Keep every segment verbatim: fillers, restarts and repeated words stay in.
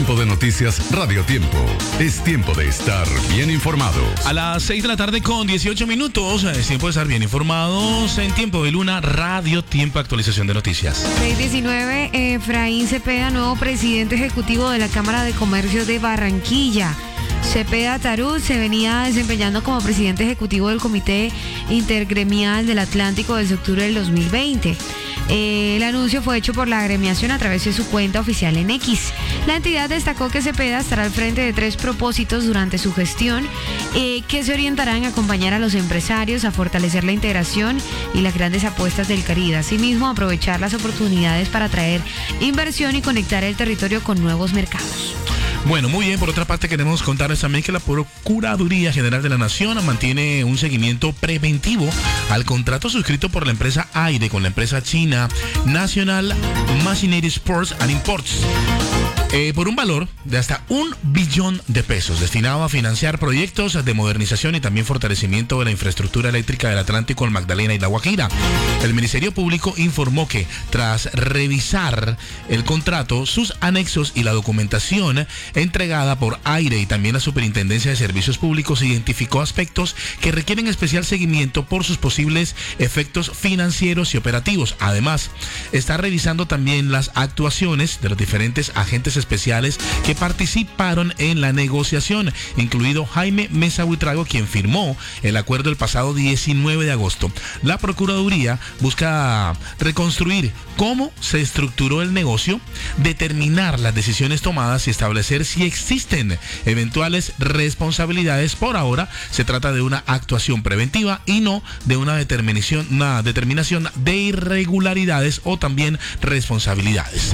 Tiempo de noticias Radio Tiempo. Es tiempo de estar bien informados. A las seis de la tarde con dieciocho minutos, es tiempo de estar bien informados en Tiempo de Luna, Radio Tiempo, actualización de noticias. seis diecinueve, Efraín Cepeda, nuevo presidente ejecutivo de la Cámara de Comercio de Barranquilla. Cepeda Tarut se venía desempeñando como presidente ejecutivo del Comité Intergremial del Atlántico desde octubre del dos mil veinte. Eh, el anuncio fue hecho por la agremiación a través de su cuenta oficial en X. La entidad destacó que Cepeda estará al frente de tres propósitos durante su gestión eh, que se orientarán a acompañar a los empresarios, a fortalecer la integración y las grandes apuestas del Caribe. Asimismo, aprovechar las oportunidades para atraer inversión y conectar el territorio con nuevos mercados. Bueno, muy bien. Por otra parte, queremos contarles también que la Procuraduría General de la Nación mantiene un seguimiento preventivo al contrato suscrito por la empresa Aire con la empresa china National Machinery Sports and Imports. Eh, por un valor de hasta un billón de pesos destinado a financiar proyectos de modernización y también fortalecimiento de la infraestructura eléctrica del Atlántico, el Magdalena y la Guajira. El Ministerio Público informó que tras revisar el contrato, sus anexos y la documentación entregada por Aire y también la Superintendencia de Servicios Públicos, identificó aspectos que requieren especial seguimiento por sus posibles efectos financieros y operativos. Además, está revisando también las actuaciones de los diferentes agentes especiales que participaron en la negociación, incluido Jaime Mesa Buitrago, quien firmó el acuerdo el pasado diecinueve de agosto. La Procuraduría busca reconstruir cómo se estructuró el negocio, determinar las decisiones tomadas y establecer si existen eventuales responsabilidades. Por ahora se trata de una actuación preventiva y no de una determinación, una determinación de irregularidades o también responsabilidades.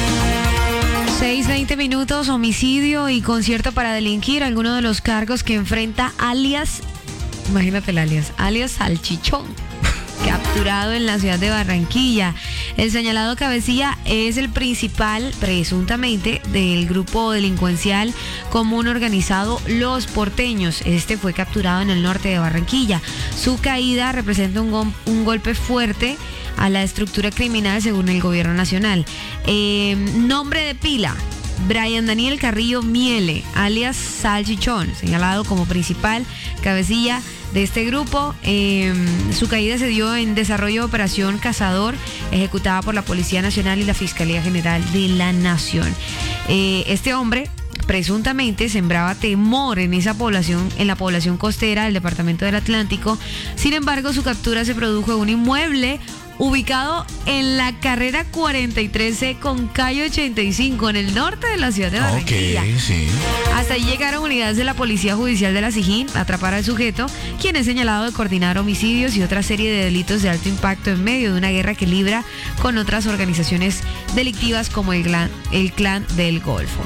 seis veinte minutos, homicidio y concierto para delinquir, algunos de los cargos que enfrenta alias, imagínate el alias, alias Salchichón, capturado en la ciudad de Barranquilla. El señalado cabecilla es el principal, presuntamente, del grupo delincuencial común organizado Los Porteños. Este fue capturado en el norte de Barranquilla. Su caída representa un, go- un golpe fuerte a la estructura criminal según el gobierno nacional. Eh, nombre de pila: Brian Daniel Carrillo Miele, alias Salchichón, señalado como principal cabecilla de este grupo. Eh, su caída se dio en desarrollo de operación Cazador, ejecutada por la Policía Nacional y la Fiscalía General de la Nación. Eh, este hombre presuntamente sembraba temor en esa población, en la población costera del departamento del Atlántico. Sin embargo, su captura se produjo en un inmueble ubicado en la carrera cuarenta y tres C con calle ochenta y cinco, en el norte de la ciudad de Barranquilla. Ok, sí. Hasta ahí llegaron unidades de la Policía Judicial de la Sijín a atrapar al sujeto, quien es señalado de coordinar homicidios y otra serie de delitos de alto impacto en medio de una guerra que libra con otras organizaciones delictivas como el clan, el clan del Golfo.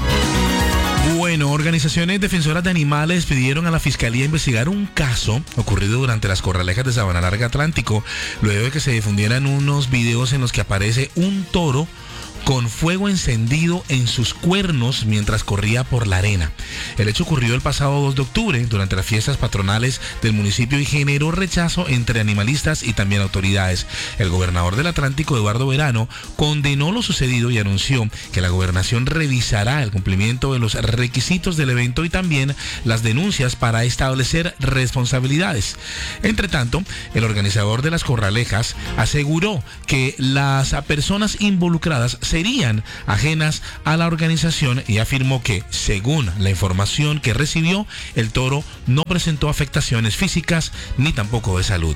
Bueno, organizaciones defensoras de animales pidieron a la Fiscalía investigar un caso ocurrido durante las corralejas de Sabana Larga Atlántico, luego de que se difundieran unos videos en los que aparece un toro con fuego encendido en sus cuernos mientras corría por la arena. El hecho ocurrió el pasado dos de octubre durante las fiestas patronales del municipio y generó rechazo entre animalistas y también autoridades. El gobernador del Atlántico, Eduardo Verano, condenó lo sucedido y anunció que la gobernación revisará el cumplimiento de los requisitos del evento y también las denuncias para establecer responsabilidades. Entre tanto, el organizador de las corralejas aseguró que las personas involucradas se serían ajenas a la organización y afirmó que, según la información que recibió, el toro no presentó afectaciones físicas ni tampoco de salud.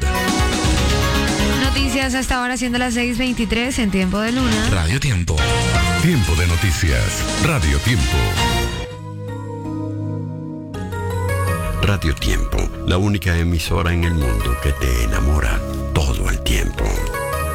Noticias hasta ahora, siendo las seis veintitrés en Tiempo de Luna. Radio Tiempo. Tiempo de noticias Radio Tiempo. Radio Tiempo, la única emisora en el mundo que te enamora todo el tiempo.